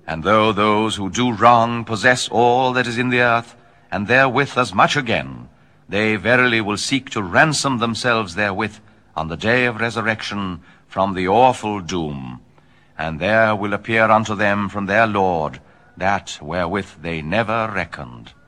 And though those who do wrong possess all that is in the earth, and therewith as much again, they verily will seek to ransom themselves therewith on the day of resurrection from the awful doom. And there will appear unto them from their Lord that wherewith they never reckoned.